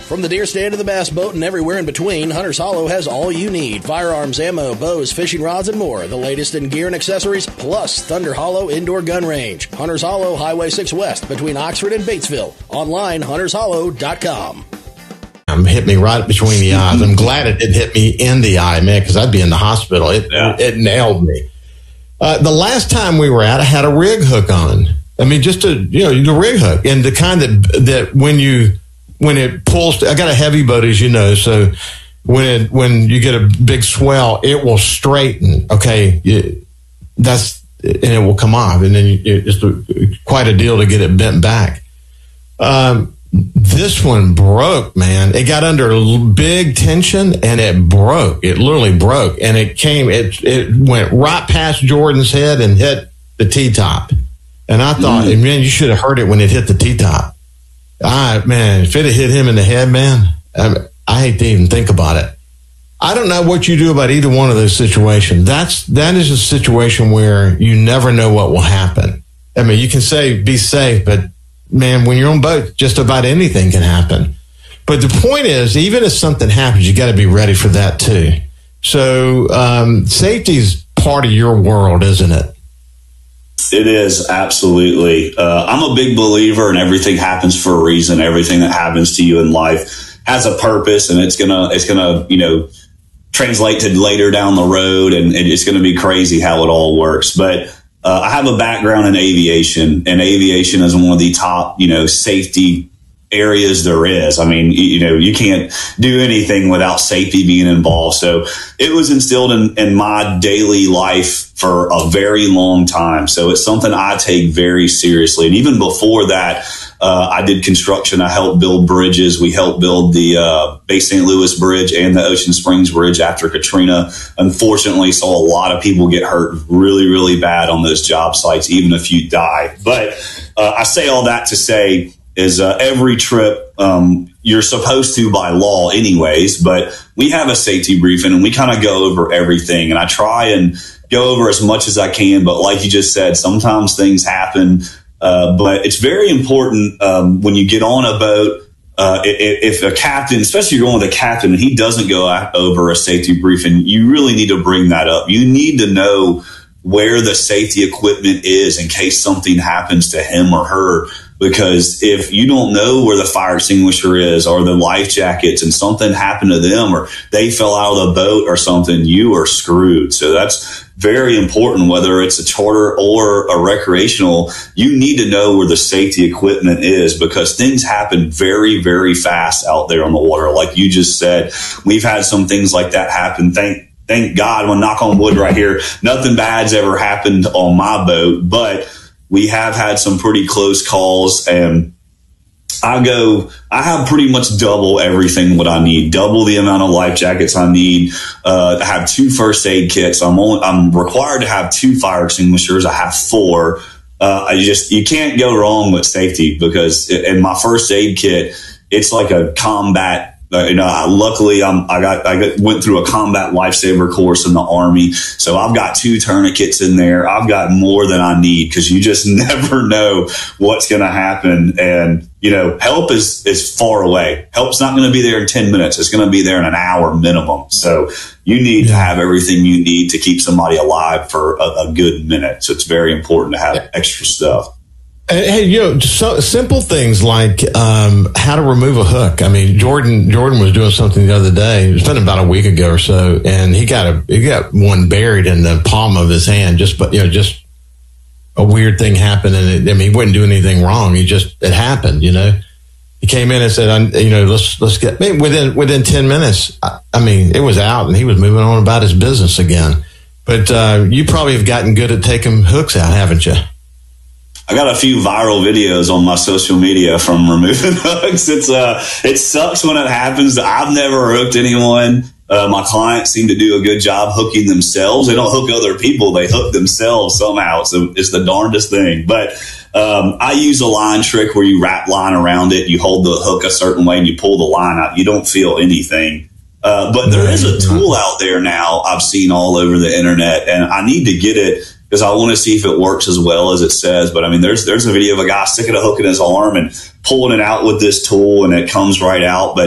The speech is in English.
From the deer stand to the bass boat and everywhere in between, Hunter's Hollow has all you need. Firearms, ammo, bows, fishing rods, and more. The latest in gear and accessories, plus Thunder Hollow Indoor Gun Range. Hunter's Hollow, Highway 6 West, between Oxford and Batesville. Online, huntershollow.com. Hit me right between the eyes. I'm glad it didn't hit me in the eye, man, because I'd be in the hospital. It nailed me. The last time we were out, I had a rig hook on. I mean, just the rig hook. And the kind that when it pulls, I got a heavy boat, as you know, so when you get a big swell, it will straighten. Okay, and it will come off, and then it's quite a deal to get it bent back. This one broke, man. It got under big tension, and it broke. It literally broke, and it went right past Jordan's head and hit the T-top. And I thought, man, you should have heard it when it hit the T-top. Man, if it had hit him in the head, man, I hate to even think about it. I don't know what you do about either one of those situations. That is a situation where you never know what will happen. I mean, you can say be safe, but man, when you're on boat, just about anything can happen. But the point is, even if something happens, you got to be ready for that too. So safety is part of your world, isn't it? It is, absolutely. I'm a big believer in everything happens for a reason. Everything that happens to you in life has a purpose, and it's gonna translate to later down the road, and it's gonna be crazy how it all works. But I have a background in aviation, and aviation is one of the top, safety areas there is. I mean, you can't do anything without safety being involved. So it was instilled in my daily life for a very long time. So it's something I take very seriously. And even before that, I did construction. I helped build bridges. We helped build the Bay St. Louis Bridge and the Ocean Springs Bridge after Katrina. Unfortunately, saw a lot of people get hurt really, really bad on those job sites, even a few die. But I say all that to say is every trip you're supposed to by law anyways, but we have a safety briefing and we kind of go over everything. And I try and go over as much as I can. But like you just said, sometimes things happen. But it's very important when you get on a boat, if a captain, especially if you're going with a captain, and he doesn't go over a safety briefing, you really need to bring that up. You need to know where the safety equipment is in case something happens to him or her. Because if you don't know where the fire extinguisher is or the life jackets and something happened to them or they fell out of the boat or something, you are screwed. So that's very important, whether it's a charter or a recreational. You need to know where the safety equipment is because things happen very, very fast out there on the water. Like you just said, we've had some things like that happen. Thank God, I'm gonna knock on wood right here. Nothing bad's ever happened on my boat, but we have had some pretty close calls, and I have pretty much double everything what I need, double the amount of life jackets I need. I have 2 first aid kits. I'm required to have 2 fire extinguishers. I have 4. You can't go wrong with safety because in my first aid kit, it's like a combat. Luckily I went through a combat lifesaver course in the Army. So I've got 2 tourniquets in there. I've got more than I need because you just never know what's going to happen. And, help is far away. Help's not going to be there in 10 minutes. It's going to be there in an hour minimum. So you need to have everything you need to keep somebody alive for a good minute. So it's very important to have extra stuff. Hey, so simple things like how to remove a hook. I mean, Jordan was doing something the other day. It's been about a week ago or so, and he got one buried in the palm of his hand. Just a weird thing happened, and he wouldn't do anything wrong. It happened. He came in and said, let's get within 10 minutes. It was out, and he was moving on about his business again. But you probably have gotten good at taking hooks out, haven't you? I got a few viral videos on my social media from removing hooks. It sucks when it happens. I've never hooked anyone. My clients seem to do a good job hooking themselves. They don't hook other people. They hook themselves somehow. So it's the darndest thing. But I use a line trick where you wrap line around it. You hold the hook a certain way and you pull the line out. You don't feel anything. But there is a tool out there now I've seen all over the internet, and I need to get it because I want to see if it works as well as it says. But there's a video of a guy sticking a hook in his arm and pulling it out with this tool, and it comes right out. But